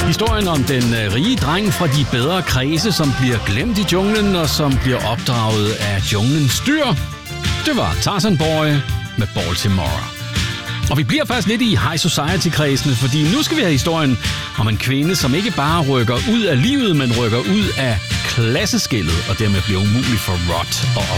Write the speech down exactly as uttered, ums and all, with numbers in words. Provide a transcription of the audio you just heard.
Historien om den rige dreng fra de bedre kredse, som bliver glemt i junglen og som bliver opdraget af junglens dyr. Det var Tarzan Boy med Baltimore. Og vi bliver faktisk lidt i high society-kredsene, fordi nu skal vi have historien om en kvinde, som ikke bare rykker ud af livet, men rykker ud af klasseskillet, og dermed bliver umulig for Rod og